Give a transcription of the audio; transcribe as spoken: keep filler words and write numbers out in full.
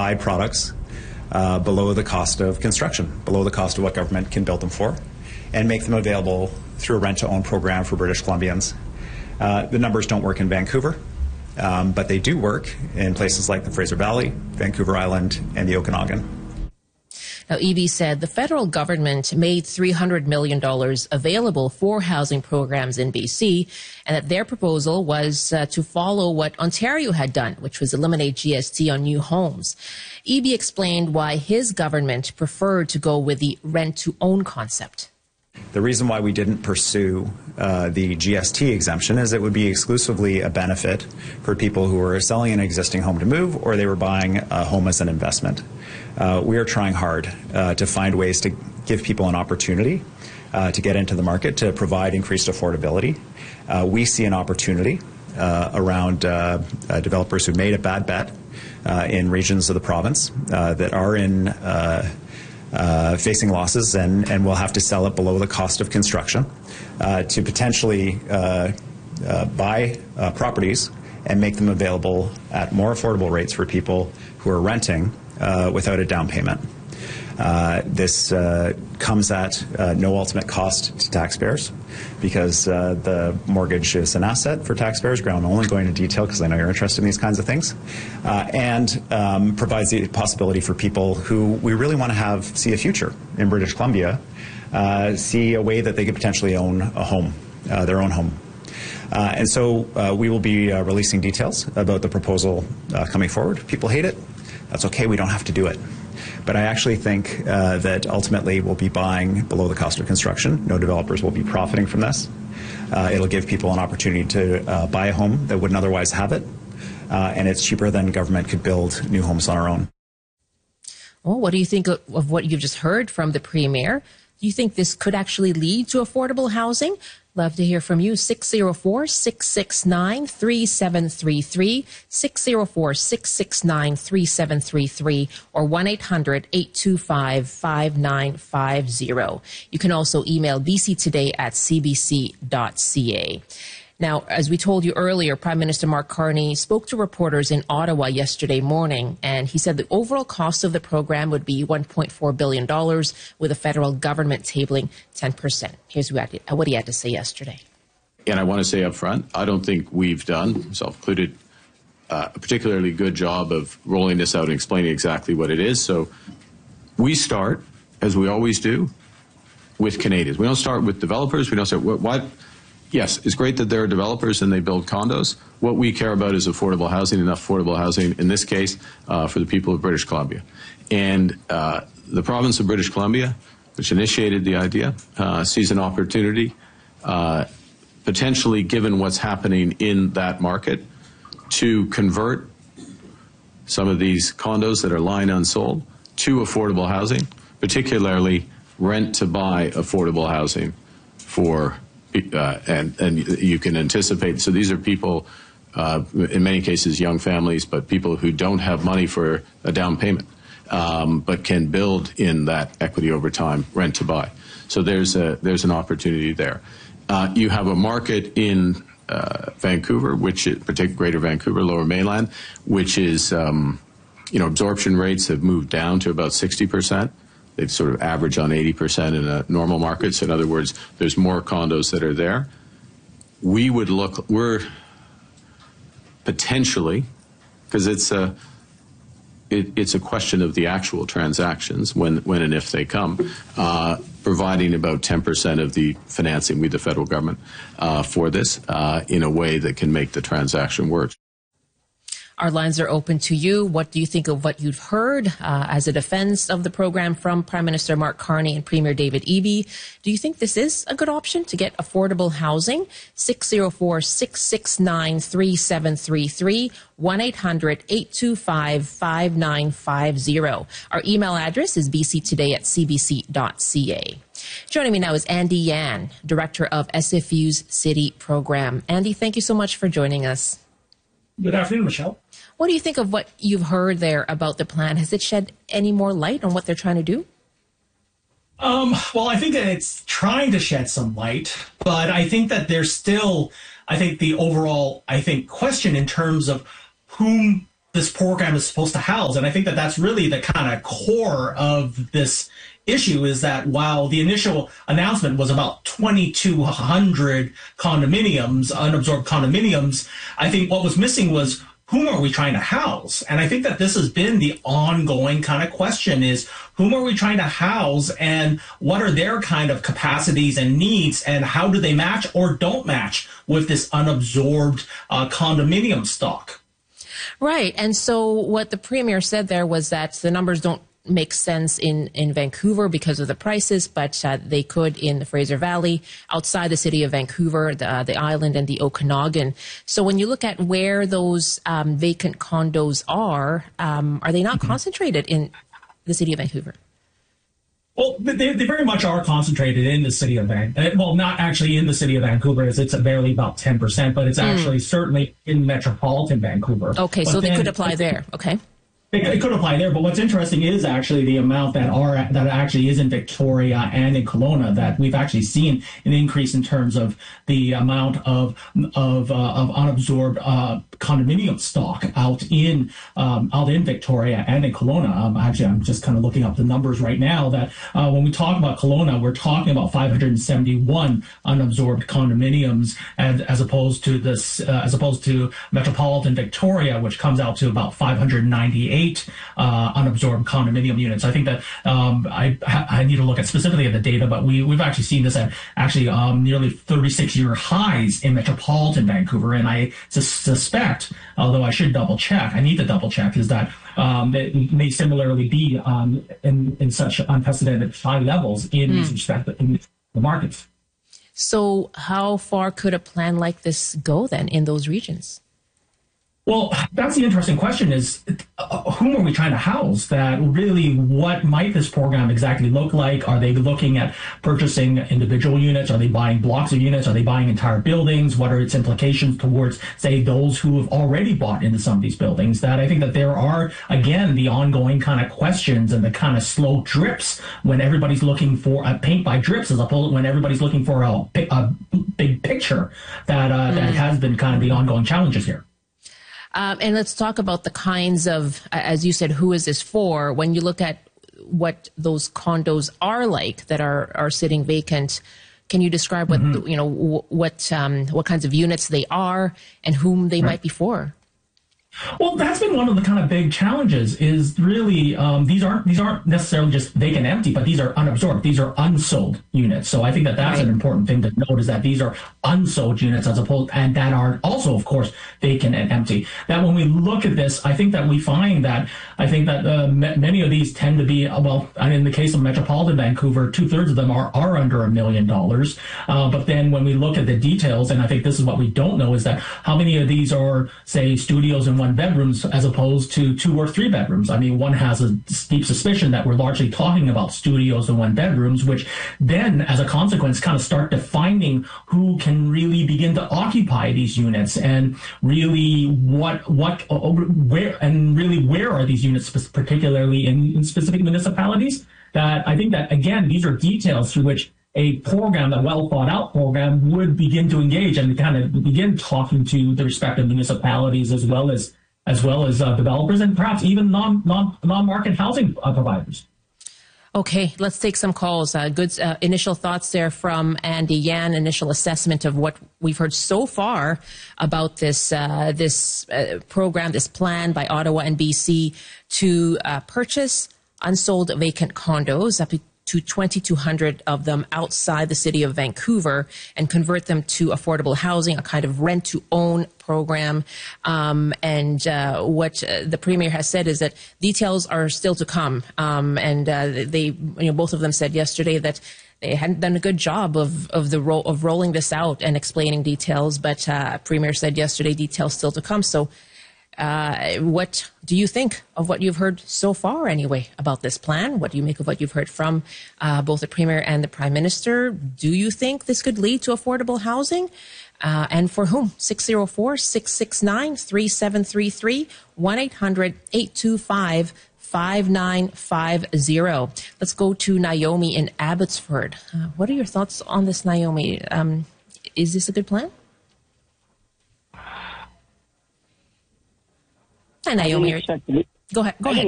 provide products uh, below the cost of construction, below the cost of what government can build them for, and make them available through a rent-to-own program for British Columbians. Uh, the numbers don't work in Vancouver, um, but they do work in places like the Fraser Valley, Vancouver Island, and the Okanagan. Now, Eby said the federal government made three hundred million dollars available for housing programs in B C, and that their proposal was uh, to follow what Ontario had done, which was eliminate G S T on new homes. Eby explained why his government preferred to go with the rent-to-own concept. The reason why we didn't pursue uh, the G S T exemption is it would be exclusively a benefit for people who were selling an existing home to move, or they were buying a home as an investment. Uh, we are trying hard uh, to find ways to give people an opportunity uh, to get into the market, to provide increased affordability. Uh, we see an opportunity uh, around uh, uh, developers who made a bad bet uh, in regions of the province uh, that are in uh, Uh, facing losses and, and will have to sell it below the cost of construction uh, to potentially uh, uh, buy uh, properties and make them available at more affordable rates for people who are renting uh, without a down payment. Uh, this uh, comes at uh, no ultimate cost to taxpayers because uh, the mortgage is an asset for taxpayers. Graham, I'm only going into detail because I know you're interested in these kinds of things, uh, and um, provides the possibility for people who we really want to have see a future in British Columbia, uh, see a way that they could potentially own a home, uh, their own home. Uh, and so uh, we will be uh, releasing details about the proposal uh, coming forward. People hate it. That's okay. We don't have to do it. But I actually think uh, that ultimately we'll be buying below the cost of construction. No developers will be profiting from this. Uh, it'll give people an opportunity to uh, buy a home that wouldn't otherwise have it. Uh, and it's cheaper than government could build new homes on our own. Well, what do you think of, of what you've just heard from the Premier? Do you think this could actually lead to affordable housing? Love to hear from you. six oh four, six six nine, three seven three three, six oh four, six six nine, three seven three three, or one eight hundred, eight two five, five nine five zero. You can also email b c today at c b c dot c a. Now, as we told you earlier, Prime Minister Mark Carney spoke to reporters in Ottawa yesterday morning, and he said the overall cost of the program would be one point four billion dollars, with the federal government tabling ten percent. Here's what he had to say yesterday. And I want to say up front, I don't think we've done, myself included, uh, a particularly good job of rolling this out and explaining exactly what it is. So we start, as we always do, with Canadians. We don't start with developers. We don't start what. what Yes, it's great that there are developers and they build condos. What we care about is affordable housing, enough affordable housing, in this case, uh, for the people of British Columbia. And uh, the province of British Columbia, which initiated the idea, uh, sees an opportunity, uh, potentially given what's happening in that market, to convert some of these condos that are lying unsold to affordable housing, particularly rent-to-buy affordable housing for Uh, and, and you can anticipate, so these are people, uh, in many cases young families, but people who don't have money for a down payment, um, but can build in that equity over time, rent to buy. So there's a, there's an opportunity there. Uh, you have a market in uh, Vancouver, which is, particularly Greater Vancouver, Lower Mainland, which is, um, you know, absorption rates have moved down to about sixty percent. They sort of average on eighty percent in a normal market. So in other words, there's more condos that are there. We would look, we're potentially, because it's a, it, it's a question of the actual transactions when, when and if they come, uh, providing about ten percent of the financing with the federal government uh, for this uh, in a way that can make the transaction work. Our lines are open to you. What do you think of what you've heard uh, as a defense of the program from Prime Minister Mark Carney and Premier David Eby? Do you think this is a good option to get affordable housing? six oh four, six six nine, three seven three three, one eight hundred, eight two five, five nine five zero. Our email address is b c today at c b c dot c a. Joining me now is Andy Yan, Director of S F U's City Program. Andy, thank you so much for joining us. Good afternoon, Michelle. What do you think of what you've heard there about the plan? Has it shed any more light on what they're trying to do? Um, well, I think that it's trying to shed some light, but I think that there's still, I think the overall, I think, question in terms of whom the this program is supposed to house. And I think that that's really the kind of core of this issue, is that while the initial announcement was about twenty-two hundred condominiums, unabsorbed condominiums, I think what was missing was, whom are we trying to house? And I think that this has been the ongoing kind of question, is whom are we trying to house, and what are their kind of capacities and needs, and how do they match or don't match with this unabsorbed uh, condominium stock? Right. And so what the Premier said there was that the numbers don't make sense in, in Vancouver because of the prices, but uh, they could in the Fraser Valley, outside the city of Vancouver, the, uh, the island, and the Okanagan. So when you look at where those um, vacant condos are, um, are they not mm-hmm. concentrated in the city of Vancouver? Well, they, they very much are concentrated in the city of Vancouver. Well, not actually in the city of Vancouver, as it's barely about ten percent, but it's actually mm. certainly in metropolitan Vancouver. Okay, but so then, they could apply there. Okay. It, it could apply there, but what's interesting is actually the amount that are that actually is in Victoria and in Kelowna, that we've actually seen an increase in terms of the amount of of uh, of unabsorbed uh, condominium stock out in um, out in Victoria and in Kelowna. Um, actually, I'm just kind of looking up the numbers right now. That uh, when we talk about Kelowna, we're talking about five hundred seventy-one unabsorbed condominiums, and as opposed to this, uh, as opposed to metropolitan Victoria, which comes out to about five hundred ninety-eight. Uh, unabsorbed condominium units. I think that um, I I need to look at specifically at the data, but we we've actually seen this at actually um, nearly thirty-six year highs in metropolitan Vancouver, and I sus- suspect, although I should double check, I need to double check, is that um, it may similarly be um, in in such unprecedented high levels in mm. these respective in the markets. So, how far could a plan like this go then in those regions? Well, that's the interesting question, is uh, whom are we trying to house? That really, what might this program exactly look like? Are they looking at purchasing individual units? Are they buying blocks of units? Are they buying entire buildings? What are its implications towards, say, those who have already bought into some of these buildings? That I think that there are, again, the ongoing kind of questions and the kind of slow drips when everybody's looking for a paint by drips, as opposed to when everybody's looking for a, a big picture, that, uh, mm. that has been kind of the ongoing challenges here. Um, and let's talk about the kinds of, as you said, who is this for? When you look at what those condos are like that are, are sitting vacant, can you describe what, mm-hmm. you know, what, um, what kinds of units they are and whom they right. might be for? Well, that's been one of the kind of big challenges, is really um, these aren't these aren't necessarily just vacant, empty, but these are unabsorbed. These are unsold units. So I think that that's right. an important thing to note, is that these are unsold units as opposed, and that are also, of course, vacant and empty. That when we look at this, I think that we find that I think that uh, m- many of these tend to be, well, in the case of metropolitan Vancouver, two thirds of them are are under a million dollars. Uh, but then when we look at the details, and I think this is what we don't know, is that how many of these are, say, studios and one bedrooms as opposed to two or three bedrooms. I mean, one has a deep suspicion that we're largely talking about studios and one bedrooms, which then, as a consequence, kind of start defining who can really begin to occupy these units, and really what, what, where, and really where are these units, particularly in, in specific municipalities. That I think that, again, these are details through which a program, a well thought out program, would begin to engage and kind of begin talking to the respective municipalities, as well as as well as uh, developers, and perhaps even non non non market housing uh, providers. Okay, let's take some calls. Uh, good uh, initial thoughts there from Andy Yan. Initial assessment of what we've heard so far about this uh, this uh, program, this plan by Ottawa and B C to uh, purchase unsold vacant condos, up to to twenty-two hundred of them outside the city of Vancouver, and convert them to affordable housing, a kind of rent-to-own program. Um, and uh, what uh, the Premier has said is that details are still to come. Um, and uh, they, you know, both of them said yesterday that they hadn't done a good job of of the ro- of rolling this out and explaining details. But uh, Premier said yesterday, details still to come. So. Uh, what do you think of what you've heard so far, anyway, about this plan? What do you make of what you've heard from uh, both the Premier and the Prime Minister? Do you think this could lead to affordable housing? Uh, and for whom? six oh four, six six nine, three seven three three, one eight hundred, eight two five, five nine five zero. Let's go to Naomi in Abbotsford. Uh, what are your thoughts on this, Naomi? Um, is this a good plan? Hi, Naomi. expect to be, Go ahead. Go I ahead.